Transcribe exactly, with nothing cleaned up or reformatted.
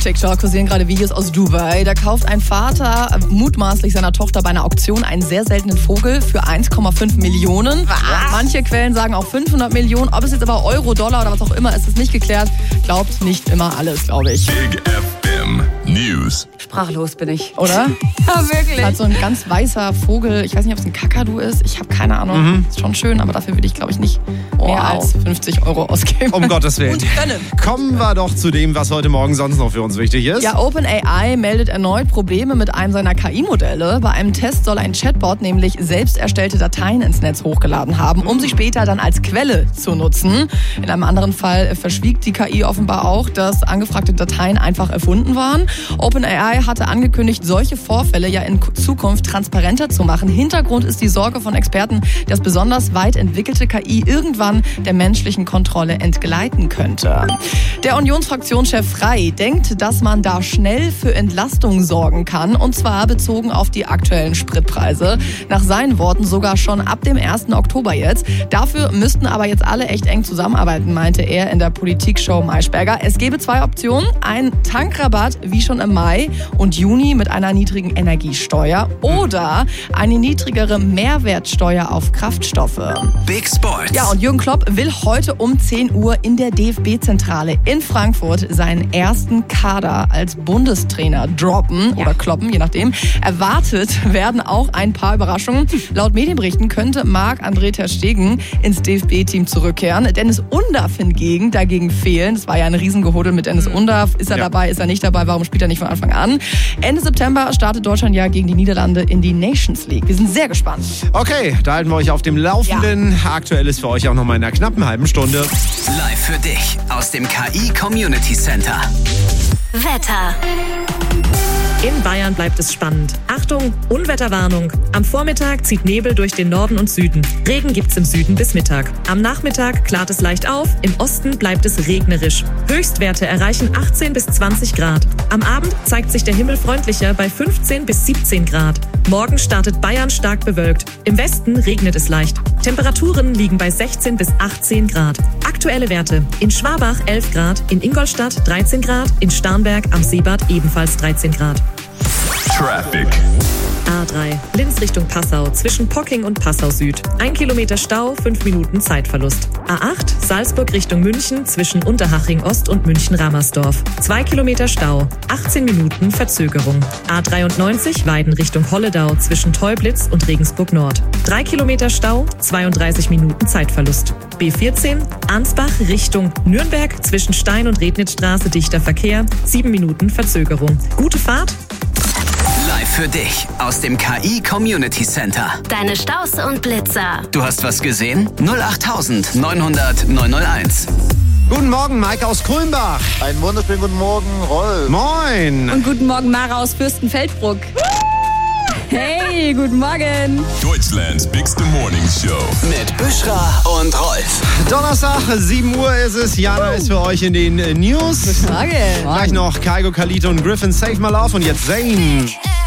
TikTok kursieren gerade Videos aus Dubai. Da kauft ein Vater mutmaßlich seiner Tochter bei einer Auktion einen sehr seltenen Vogel für eins Komma fünf Millionen. Was? Manche Quellen sagen auch fünfhundert Millionen. Ob es jetzt aber Euro, Dollar oder was auch immer ist, ist nicht geklärt. Glaubt nicht immer alles, glaube ich. Big F M News. Sprachlos bin ich, oder? Ja, wirklich. Hat so ein ganz weißer Vogel. Ich weiß nicht, ob es ein Kakadu ist. Ich habe keine Ahnung. Mhm. Ist schon schön, aber dafür würde ich, glaube ich, nicht wow. mehr als fünfzig Euro ausgeben. Um Gottes Willen. Und können. Kommen wir doch zu dem, was heute Morgen sonst noch für uns wichtig ist. Ja, OpenAI meldet erneut Probleme mit einem seiner K I-Modelle. Bei einem Test soll ein Chatbot nämlich selbst erstellte Dateien ins Netz hochgeladen haben, um sie später dann als Quelle zu nutzen. In einem anderen Fall verschwieg die K I offenbar auch, dass angefragte Dateien einfach erfunden waren. OpenAI hatte angekündigt, solche Vorfälle ja in Zukunft transparenter zu machen. Hintergrund ist die Sorge von Experten, dass besonders weit entwickelte K I irgendwann der menschlichen Kontrolle entgleiten könnte. Der Unionsfraktionschef Frey denkt, dass man da schnell für Entlastung sorgen kann, und zwar bezogen auf die aktuellen Spritpreise. Nach seinen Worten sogar schon ab dem ersten Oktober jetzt. Dafür müssten aber jetzt alle echt eng zusammenarbeiten, meinte er in der Politikshow Maischberger. Es gäbe zwei Optionen: ein Tankrabatt wie schon im Mai und Juni mit einer niedrigen Energiesteuer oder eine niedrigere Mehrwertsteuer auf Kraftstoffe. Big Sports. Ja, und Jürgen Klopp will heute um zehn Uhr in der D F B-Zentrale in Frankfurt seinen ersten Kader als Bundestrainer droppen oder kloppen, je nachdem. Erwartet werden auch ein paar Überraschungen. Laut Medienberichten könnte Marc-André ter Stegen ins D F B-Team zurückkehren. Dennis Undaff hingegen dagegen fehlen. Das war ja ein Riesengehodel mit Dennis Undaff. Ist er ja. dabei, ist er nicht dabei? Warum spielt er nicht von Anfang an? Ende September startet Deutschland ja gegen die Niederlande in die Nations League. Wir sind sehr gespannt. Okay, da halten wir euch auf dem Laufenden. Ja. Aktuell ist für euch auch noch mal in einer knappen halben Stunde. Live für dich aus dem K I Community Center. Wetter. In Bayern bleibt es spannend. Achtung, Unwetterwarnung. Am Vormittag zieht Nebel durch den Norden und Süden. Regen gibt's im Süden bis Mittag. Am Nachmittag klart es leicht auf. Im Osten bleibt es regnerisch. Höchstwerte erreichen achtzehn bis zwanzig Grad. Am Abend zeigt sich der Himmel freundlicher bei fünfzehn bis siebzehn Grad. Morgen startet Bayern stark bewölkt. Im Westen regnet es leicht. Temperaturen liegen bei sechzehn bis achtzehn Grad. Aktuelle Werte: in Schwabach elf Grad, in Ingolstadt dreizehn Grad, in Starnberg am Seebad ebenfalls dreizehn Grad. Traffic. A drei, Linz Richtung Passau, zwischen Pocking und Passau Süd. Ein Kilometer Stau, fünf Minuten Zeitverlust. A acht, Salzburg Richtung München, zwischen Unterhaching Ost und München-Ramersdorf. Zwei Kilometer Stau, achtzehn Minuten Verzögerung. A dreiundneunzig, Weiden Richtung Holledau, zwischen Teublitz und Regensburg Nord. Drei Kilometer Stau, zweiunddreißig Minuten Zeitverlust. B vierzehn, Ansbach Richtung Nürnberg, zwischen Stein- und Rednitzstraße dichter Verkehr, sieben Minuten Verzögerung. Gute Fahrt. Live für dich aus dem K I Community Center. Deine Staus und Blitzer. Du hast was gesehen? null acht neun hundert neun null eins. Guten Morgen, Mike aus Kulmbach. Einen wunderschönen guten Morgen, Rolf. Moin. Und guten Morgen, Mara aus Fürstenfeldbruck. Hey, guten Morgen. Deutschlands Bigste Morning Show. Mit Büschra und Rolf. Donnerstag, sieben Uhr ist es. Jana ist für euch in den News. Guten Morgen. Gleich noch Kygo, Khalid und Griffin, Save My Love und jetzt Zayn.